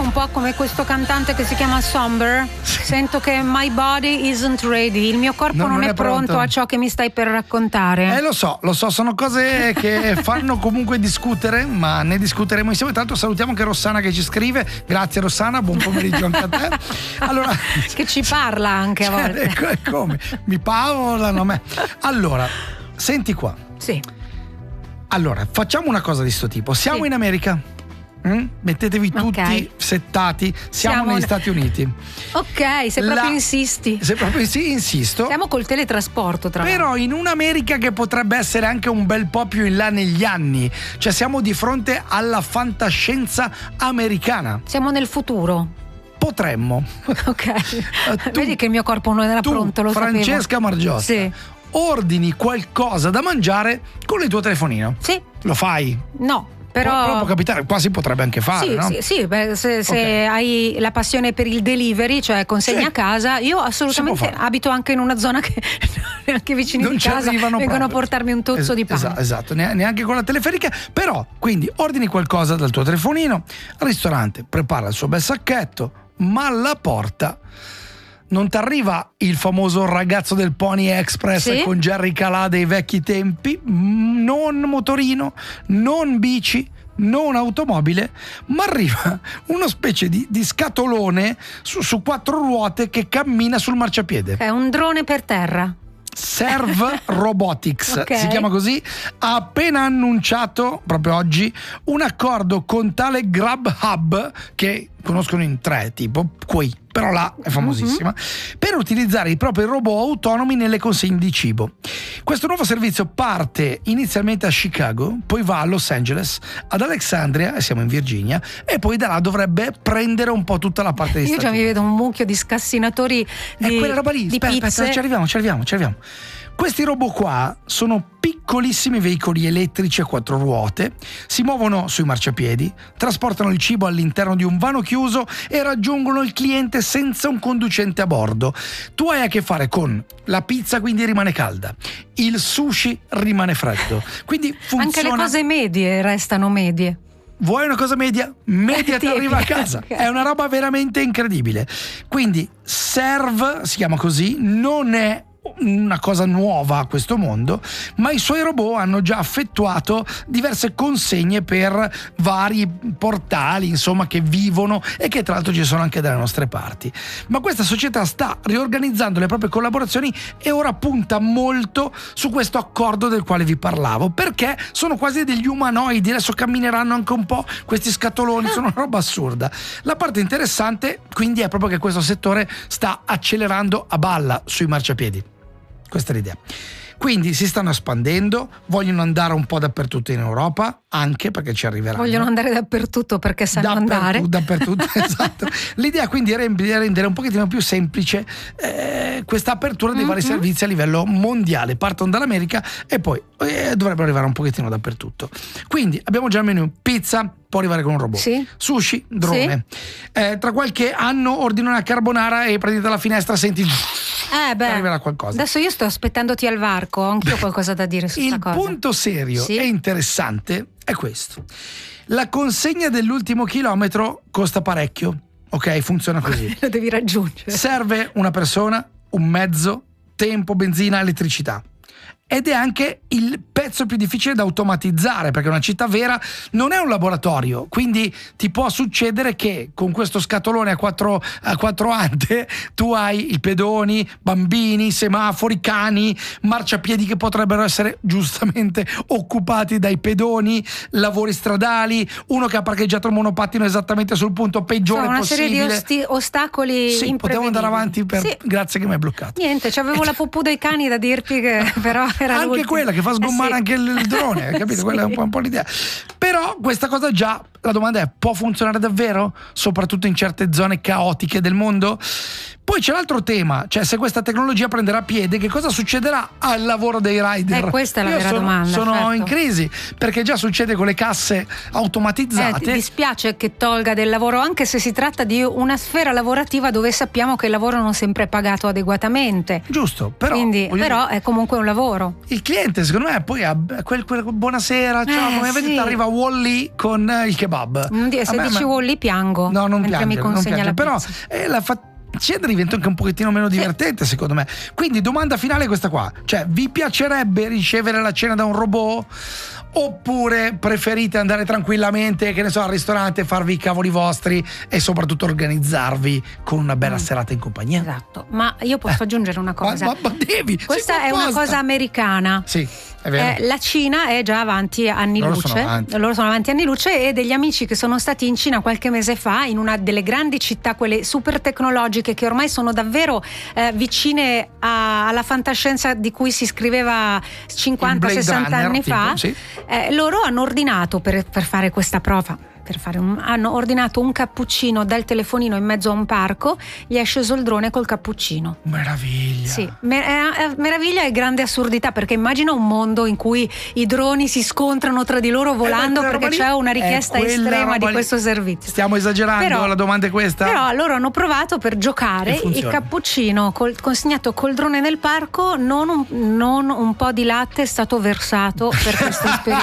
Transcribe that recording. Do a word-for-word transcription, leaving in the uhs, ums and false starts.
un po' come questo cantante che si chiama Somber. Sento che my body isn't ready, il mio corpo non, non, non è, è pronto. pronto a ciò che mi stai per raccontare. Eh lo so, lo so, sono cose che fanno comunque discutere, ma ne discuteremo insieme. Tra l'altro salutiamo anche Rossana che ci scrive. Grazie Rossana, buon pomeriggio anche a te. Allora, che ci parla anche a volte. Cioè, come? Mi parlano a me. Allora, senti qua. Sì. Allora, facciamo una cosa di sto tipo. Siamo sì. in America. Mm? Mettetevi tutti okay. settati. Siamo, Siamo negli Stati Uniti. Ok, se proprio La... insisti. Se proprio sì, insisto. Siamo col teletrasporto, tra Però l'altro. in un'America che potrebbe essere anche un bel po' più in là negli anni. Cioè siamo di fronte alla fantascienza americana. Siamo nel futuro. Potremmo. Ok. tu, Vedi che il mio corpo non era tu, pronto, lo Francesca sapevo. Margiotta. Sì. Ordini qualcosa da mangiare con il tuo telefonino. Sì. Lo fai? No. Però... però può capitare, qua si potrebbe anche fare, sì, no? Sì, sì, beh, se, se okay. hai la passione per il delivery, cioè consegna sì. a casa, io assolutamente abito anche in una zona che neanche vicini non di casa vengono proprio. a portarmi un tozzo es- di pane. Esatto, esatto, neanche con la teleferica, però quindi ordini qualcosa dal tuo telefonino, al ristorante prepara il suo bel sacchetto, ma alla porta non ti arriva il famoso ragazzo del Pony Express sì? con Jerry Calà dei vecchi tempi, non motorino, non bici, non automobile, ma arriva una specie di, di scatolone su, su quattro ruote che cammina sul marciapiede. È un drone per terra. Serve Robotics, okay. si chiama così, ha appena annunciato proprio oggi un accordo con tale Grubhub, che conoscono in tre, tipo qui, però là è famosissima, mm-hmm. per utilizzare i propri robot autonomi nelle consegne di cibo. Questo nuovo servizio parte inizialmente a Chicago, poi va a Los Angeles, ad Alexandria, e siamo in Virginia, e poi da là dovrebbe prendere un po' tutta la parte di Io Stati già mi Uniti. vedo un mucchio di scassinatori di, è quella roba lì, di aspetta, pizze. aspetta, ci arriviamo, ci arriviamo, ci arriviamo. Questi robot qua sono piccolissimi veicoli elettrici a quattro ruote, si muovono sui marciapiedi, trasportano il cibo all'interno di un vano chiuso e raggiungono il cliente senza un conducente a bordo. Tu hai a che fare con la pizza, quindi rimane calda, il sushi rimane freddo, quindi funziona. Anche le cose medie restano medie. Vuoi una cosa media? Media ti arriva a casa. È una roba veramente incredibile. Quindi Serve, si chiama così, non è una cosa nuova a questo mondo, ma i suoi robot hanno già effettuato diverse consegne per vari portali, insomma, che vivono e che tra l'altro ci sono anche dalle nostre parti. Ma questa società sta riorganizzando le proprie collaborazioni e ora punta molto su questo accordo del quale vi parlavo, perché sono quasi degli umanoidi, adesso cammineranno anche un po' questi scatoloni, sono una roba assurda. La parte interessante quindi è proprio che questo settore sta accelerando a balla sui marciapiedi. Questa è l'idea. Quindi si stanno espandendo, vogliono andare un po' dappertutto in Europa, anche perché ci arriveranno. Vogliono andare dappertutto perché sanno andare. Dappertutto, esatto. L'idea quindi è rendere un pochettino più semplice eh, questa apertura dei mm-hmm. vari servizi a livello mondiale. Partono dall'America e poi eh, dovrebbero arrivare un pochettino dappertutto. Quindi abbiamo già il menù: pizza, può arrivare con un robot, sì. sushi, drone, sì. eh, tra qualche anno ordini una carbonara e prendi dalla finestra, senti eh beh, arriverà qualcosa. Adesso io sto aspettandoti al varco, anch'io ho qualcosa da dire su questa cosa. Il punto serio sì. e interessante è questo: la consegna dell'ultimo chilometro costa parecchio, ok? Funziona così. Lo devi raggiungere. Serve una persona, un mezzo, tempo, benzina, elettricità. Ed è anche il pezzo più difficile da automatizzare, perché una città vera non è un laboratorio, quindi ti può succedere che con questo scatolone a quattro, a quattro ante tu hai i pedoni, bambini, semafori, cani, marciapiedi che potrebbero essere giustamente occupati dai pedoni, lavori stradali, uno che ha parcheggiato il monopattino esattamente sul punto peggiore una possibile. Una serie di osti- ostacoli sì, potevo andare avanti per... sì. Grazie che mi hai bloccato. Niente, c'avevo la pupù dei cani da dirti, che però era anche l'ultima. Quella che fa sgommare eh sì. anche il drone, capito? Sì. Quella è un po', un po' l'idea. Però questa cosa già, la domanda è: può funzionare davvero? Soprattutto in certe zone caotiche del mondo? Poi c'è l'altro tema, cioè se questa tecnologia prenderà piede, che cosa succederà al lavoro dei rider? Eh, questa è la Io vera sono, domanda. Sono certo. in crisi, perché già succede con le casse automatizzate. Eh, ti dispiace che tolga del lavoro, anche se si tratta di una sfera lavorativa dove sappiamo che il lavoro non sempre è pagato adeguatamente. Giusto, però, Quindi, però è comunque un lavoro. Il cliente, secondo me, poi ha quel, quel buonasera, ciao, eh, come vedete sì. arriva Wall-E con il kebab. Non dire, se me, dici Wall-E piango. No, non mentre piangere, mi consegna non piangere, la però pizza. eh, la fa- scena diventa anche un pochettino meno divertente, sì. secondo me. Quindi domanda finale è questa qua, cioè vi piacerebbe ricevere la cena da un robot oppure preferite andare tranquillamente, che ne so, al ristorante, farvi i cavoli vostri e soprattutto organizzarvi con una bella mm. serata in compagnia? Esatto, ma io posso eh. aggiungere una cosa. Ma, ma, ma devi, questa è una cosa americana. Sì. Eh, la Cina è già avanti anni loro luce, sono avanti. loro sono avanti anni luce, e degli amici che sono stati in Cina qualche mese fa, in una delle grandi città, quelle super tecnologiche che ormai sono davvero eh, vicine a, alla fantascienza di cui si scriveva cinquanta sessanta anni tipo, fa, sì. eh, loro hanno ordinato per, per fare questa prova. Per fare un, hanno ordinato un cappuccino dal telefonino in mezzo a un parco, gli è sceso il drone col cappuccino. Meraviglia. Sì, mer- eh, meraviglia e grande assurdità, perché immagina un mondo in cui i droni si scontrano tra di loro volando eh, perché c'è una richiesta estrema di questo servizio. Stiamo esagerando, però, la domanda è questa. Però loro hanno provato per giocare il cappuccino col, consegnato col drone nel parco, non un, non un po' di latte è stato versato per questo esperimento.